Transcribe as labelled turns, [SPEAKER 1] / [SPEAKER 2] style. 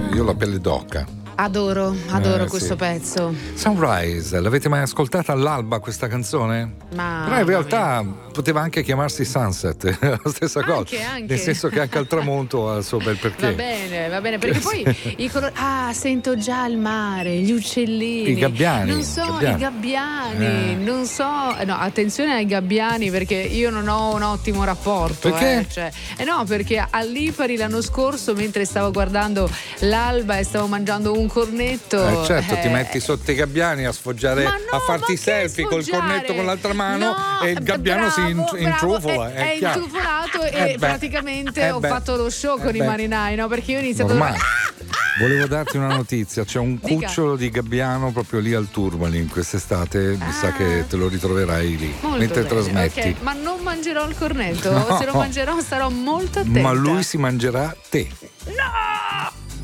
[SPEAKER 1] io ho la pelle d'oca.
[SPEAKER 2] Adoro questo pezzo.
[SPEAKER 1] Sunrise, l'avete mai ascoltata all'alba questa canzone? Però in realtà poteva anche chiamarsi Sunset, la stessa cosa.
[SPEAKER 2] Anche.
[SPEAKER 1] Nel senso che anche al tramonto ha il suo bel perché.
[SPEAKER 2] Va bene, perché poi i colori. Sento già il mare, gli uccellini.
[SPEAKER 1] I gabbiani.
[SPEAKER 2] Non so, i gabbiani. Non so. No, attenzione ai gabbiani, perché io non ho un ottimo rapporto.
[SPEAKER 1] Perché?
[SPEAKER 2] No, perché all'Ipari l'anno scorso, mentre stavo guardando l'alba e stavo mangiando un cornetto.
[SPEAKER 1] Certo, ti metti sotto i gabbiani a sfoggiare, a farti selfie col cornetto con l'altra mano e il gabbiano si intrufola.
[SPEAKER 2] È intrufolato e praticamente ho fatto lo show con i marinai, no? Perché io ho iniziato
[SPEAKER 1] Volevo darti una notizia, c'è un cucciolo di gabbiano proprio lì al Tourmaline quest'estate, mi sa che te lo ritroverai lì mentre trasmetti.
[SPEAKER 2] Okay. Ma non mangerò il cornetto, se lo mangerò starò molto attenta.
[SPEAKER 1] Ma lui si mangerà te.